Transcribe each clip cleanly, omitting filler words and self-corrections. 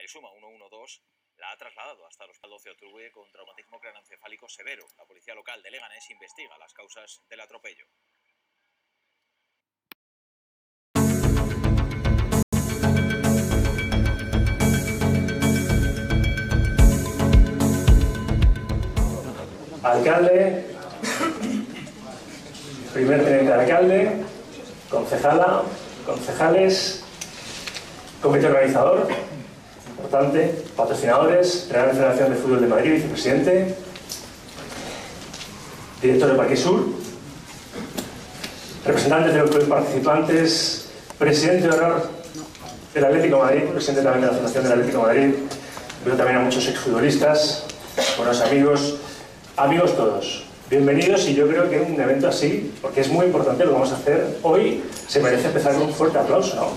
le suma 112, la ha trasladado hasta el Hospital 12 Otrugue con traumatismo craneoencefálico severo. La policía local de Leganés investiga las causas del atropello. Alcalde, primer teniente de alcalde, concejala, concejales, comité organizador, importante, patrocinadores, Real Federación de Fútbol de Madrid, vicepresidente, director de Parque Sur, representantes de los clubes participantes, presidente de honor del Atlético de Madrid, presidente también de la Fundación del Atlético de Madrid, veo también a muchos exfutbolistas, buenos amigos. Amigos todos, bienvenidos, y yo creo que un evento así, porque es muy importante lo que vamos a hacer hoy, se merece empezar con un fuerte aplauso, ¿no?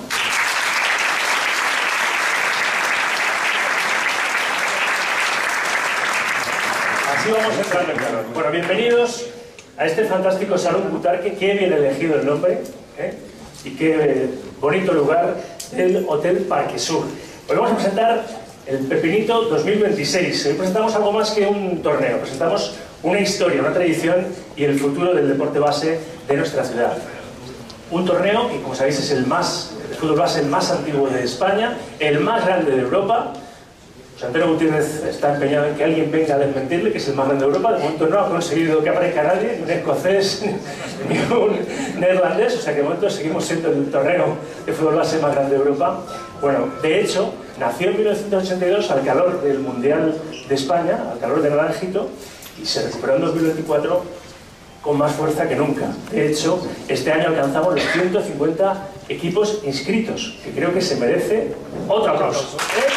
Así vamos entrando en calor. Bueno, bienvenidos a este fantástico Salón Butarque, qué bien elegido el nombre, y qué bonito lugar del Hotel Parque Sur. Hoy vamos a presentar el Pepinito 2026. Hoy presentamos algo más que un torneo, presentamos una historia, una tradición y el futuro del deporte base de nuestra ciudad. Un torneo que, como sabéis, es el fútbol base el más antiguo de España, el más grande de Europa. José Antonio Gutiérrez está empeñado en que alguien venga a desmentirle que es el más grande de Europa. De momento no ha conseguido que aparezca nadie, ni un escocés ni un neerlandés, o sea que de momento seguimos siendo el torneo de fútbol base más grande de Europa. Bueno, de hecho, nació en 1982 al calor del Mundial de España, al calor del Naranjito, y se recuperó en 2024 con más fuerza que nunca. De hecho, este año alcanzamos los 150 equipos inscritos, que creo que se merece otro aplauso.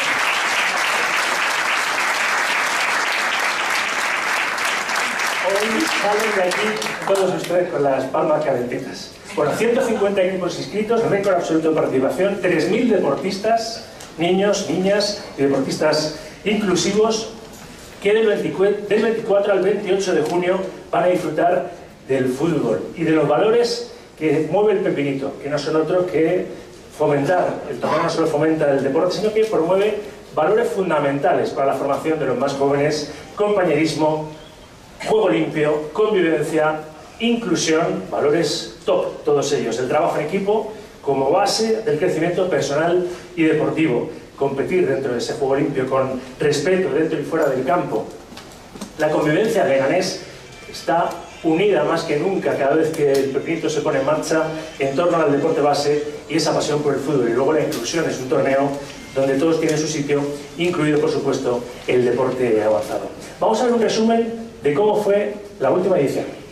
Hoy salen de aquí todos ustedes con las palmas calentitas. Bueno, 150 equipos inscritos, récord absoluto de participación, 3.000 deportistas, niños, niñas y deportistas inclusivos, que del 24 al 28 de junio van a disfrutar del fútbol y de los valores que mueve el Pepinito, que no son otros que fomentar. El torneo no solo fomenta el deporte, sino que promueve valores fundamentales para la formación de los más jóvenes: compañerismo, juego limpio, convivencia, inclusión, valores top, todos ellos. El trabajo en equipo como base del crecimiento personal y deportivo. Competir dentro de ese juego limpio con respeto dentro y fuera del campo. La convivencia de Leganés está unida más que nunca cada vez que el Pepinito se pone en marcha en torno al deporte base y esa pasión por el fútbol. Y luego la inclusión es un torneo donde todos tienen su sitio, incluido por supuesto el deporte avanzado. Vamos a ver un resumen de cómo fue la última edición.